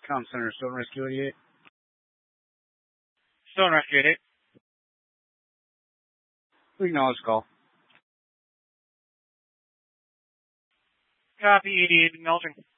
Comm Center, Stone Rescue 88. Stone Rescue 88. We acknowledge the call. Copy 88, acknowledging.